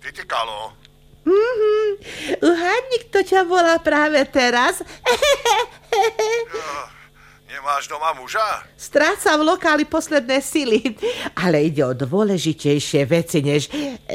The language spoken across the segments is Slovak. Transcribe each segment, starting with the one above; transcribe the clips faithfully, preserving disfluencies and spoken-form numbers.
Vytýkalo. Mm-hmm. Uhádni, kto ťa volá práve teraz? Ja, nemáš doma muža? Stráca v lokáli posledné sily, ale ide o dôležitejšie veci, než...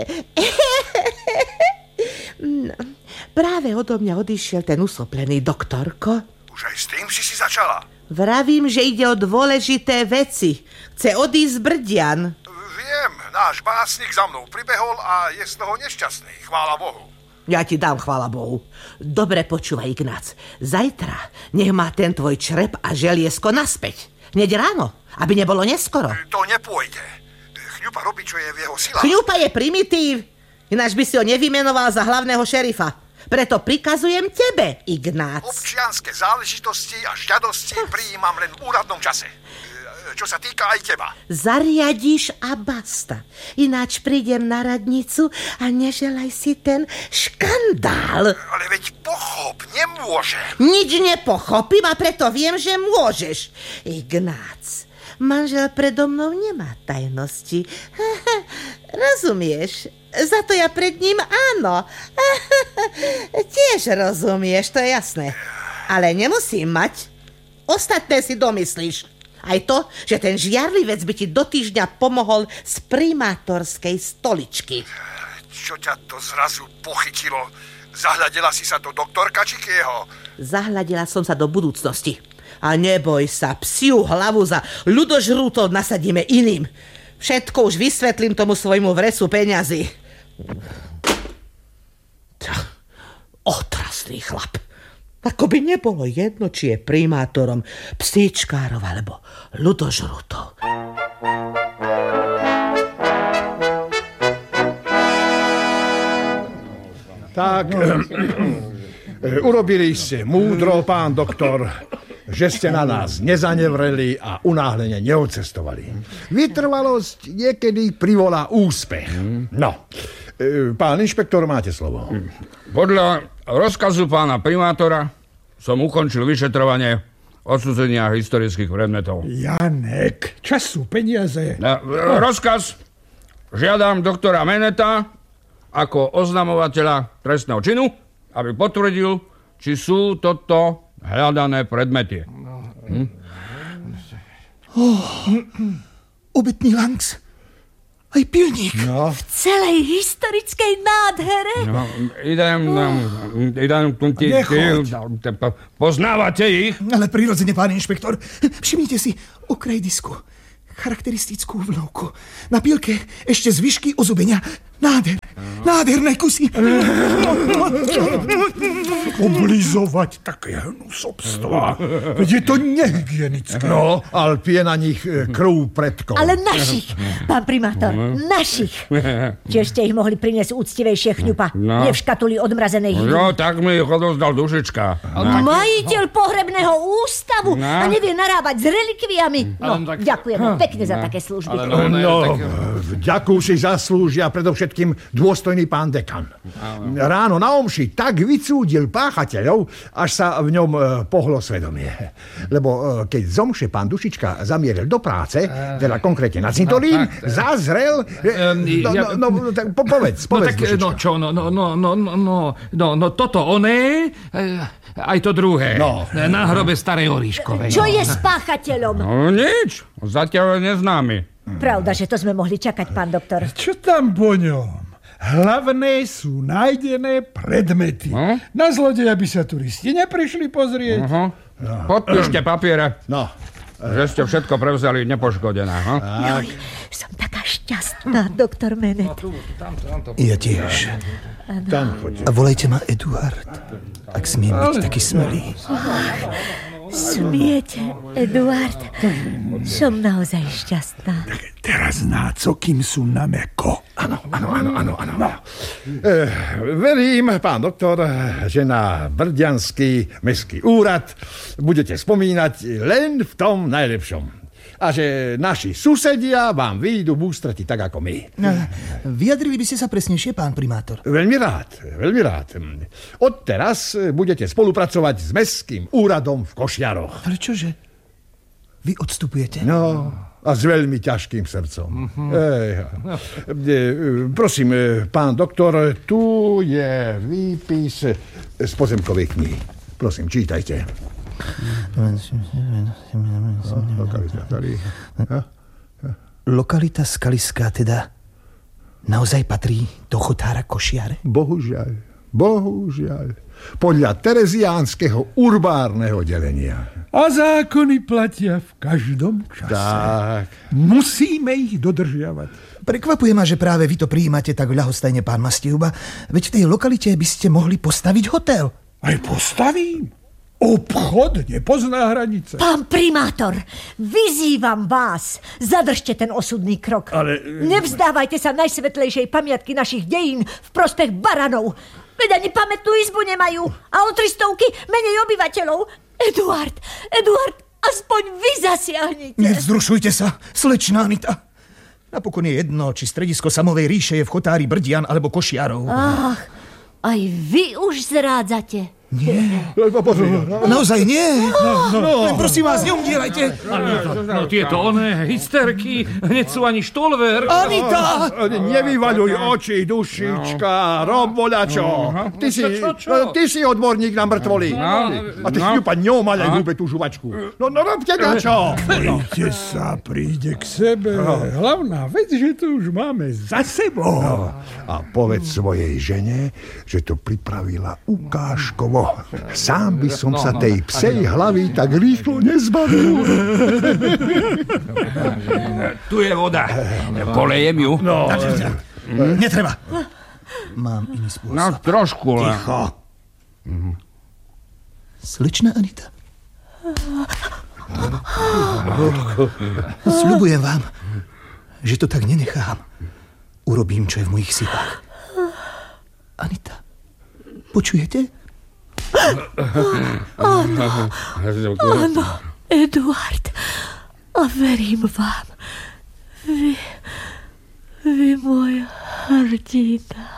No, práve odo mňa odišiel ten usoplený doktorko. Už aj s tým si si začala? Vravím, že ide o dôležité veci. Chce odísť z Brdian. Viem, náš básnik za mnou pribehol a je z toho nešťastný, chvála Bohu. Ja ti dám, chvála Bohu. Dobre počúvaj, Ignác. Zajtra nech má ten tvoj črep a želiesko naspäť. Hneď ráno, aby nebolo neskoro. To nepôjde. Chňupa robí, čo je v jeho silách. Chňupa je primitív. Ináč by si ho nevymenoval za hlavného šerifa. Preto prikazujem tebe, Ignác. Občianske záležitosti a žiadosti prijímam len v úradnom čase. Čo sa týka aj teba. Zariadiš a basta. Ináč prídem na radnicu a neželaj si ten škandál. Ale veď pochop, nemôžem. Nič nepochopím a preto viem, že môžeš. Ignác, manžel predo mnou nemá tajnosti. Rozumieš? Za to ja pred ním áno. Tiež rozumieš, to je jasné. Ale nemusím mať. Ostatné si domyslíš. Aj to, že ten žiarlivec by ti do týždňa pomohol z primátorskej stoličky. Čo ťa to zrazu pochytilo? Zahľadila si sa do doktorka Čikyho? Zahľadila som sa do budúcnosti. A neboj sa, psiu hlavu za ľudožrútov nasadíme iným. Všetko už vysvetlím tomu svojmu vresu peňazí. Otrasný chlap. Ako by nebolo jedno, či je primátorom, psíčkárov alebo ľudožrútov. Tak, urobili ste múdro, pán doktor, že ste na nás nezanevreli a unáhlene neodcestovali. Vytrvalosť niekedy privolá úspech. No, pán inšpektor, máte slovo. Podľa rozkazu pána primátora som ukončil vyšetrovanie odsudzenia historických predmetov. Janek, čas sú peniaze. Na, rozkaz žiadam doktora Meneta ako oznamovateľa trestného činu, aby potvrdil, či sú toto hľadané predmety. Hm? Oh, obytný langs. Aj pilník. No. V celej historickej nádhere. No, idem... idem ti, ti, poznávate ich? Ale prirodzene, pán inšpektor. Všimnite si okraj disku. Charakteristickú vlnovku. Na pilke ešte zvyšky ozubenia. Nádher. Nádherné kusy. Oblizovať také hnusobstvá. Veď je to nehygienické. No, ale pije na nich krv predkov. Ale našich, pán primátor, našich. Tiež ste ich mohli priniesť úctivejšie, Chňupa. No. Nie v škatuli odmrazenej hydiny. No, tak mi ich odozdal Dušička. No. Majiteľ pohrebného ústavu No. a nevie narábať s relikviami. No, tak... ďakujeme pekne za také služby. Ale no, ne, No, tak... vďaku si zaslúžia predovšetkým dôstojný pán dekan. Ráno na omši tak vycúdil páchateľov, až sa v ňom pohlo svedomie. Lebo keď z omše pán Dušička zamieril do práce, teda konkrétne na cintorín, zazrel... No, no, no, tak po, povedz, povedz, no, tak, Dušička. no čo, no, no, no, no, no, no, no, toto oné, aj to druhé. No. Na hrobe starej Oríškovej. Čo je s páchateľom? No, nič. Zatiaľ neznámy. Pravda, že to sme mohli čakať, pán doktor. Čo tam po ňom? Hlavné sú nájdené predmety. No? Na zlodeja by sa turisti neprišli pozrieť. Uh-huh. No. Podpíšte papiere, No. že ste všetko prevzali nepoškodené. Ha? Joj, som taká šťastná, doktor Menet. Ja tiež. Tam choďte. A volajte ma Eduard, ak smiem byť taký smelý. Smiete, Eduard. Som naozaj šťastná. Teraz na co, kým sú na meko. Áno, áno, áno, áno, áno. E, verím, pán doktor, že na Brdianský mestský úrad budete spomínať len v tom najlepšom. A že naši susedia vám vyjdú v ústreti tak ako my. No, vyjadrili by ste sa presnejšie, pán primátor? Veľmi rád, veľmi rád. Odteraz budete spolupracovať s mestským úradom v Košiaroch. Ale čože? Vy odstupujete? No, A s veľmi ťažkým srdcom. Mm-hmm. Ej, prosím, pán doktor, tu je výpis z pozemkovej knihy. Prosím, čítajte. Lokalita Skaliská teda naozaj patrí do chotára Košiare? Bohužiaľ, bohužiaľ. Podľa tereziánskeho urbárneho delenia. A zákony platia v každom čase. Tak. Musíme ich dodržiavať. Prekvapuje ma, že práve vy to prijímate tak ľahostajne, pán Mastihúba. Veď v tej lokalite by ste mohli postaviť hotel. Aj postavím. Obchod nepozná hranice. Pán primátor, vyzývam vás, zadržte ten osudný krok. Ale... Nevzdávajte sa najsvetlejšej pamiatky našich dejín v prospech baranov. Veď ani pamätnú izbu nemajú a o tristovky menej obyvateľov. Eduard, Eduard, aspoň vy zasiahnite. Nevzrušujte sa, slečná Anita. Napokon je jedno, či stredisko Samovej ríše je v chotári Brdian alebo Košiarov. Ach, aj vy už zrádzate. Nie. Naozaj nie. No, no. Len prosím vás, neumdierajte. No, no tieto oné hysterky, hneď sú ani štolver. Anita! Nevyvaľuj oči, dušička, rob voľačo. Ty si, ty si odborník na mŕtvoly. A ty šľupa ňomaľaj húbe tú žuvačku. No, no robte dačo. Príďte sa, príde k sebe. Hlavná vec, že to už máme za sebou. No. A povedz svojej žene, že to pripravila ukážkovo. Sám by som sa tej psej hlavy tak rýchlo nezbavil. Tu je voda. Polejem ju. No. Netreba. Mám iný spôsob. No, trošku. Ticho. Slečná Anita. Sľubujem vám, že to tak nenechám. Urobím, čo je v mojich silách. Anita, počujete? Áno, áno, Eduard. A verím vám. Vy, vy moja hrdina.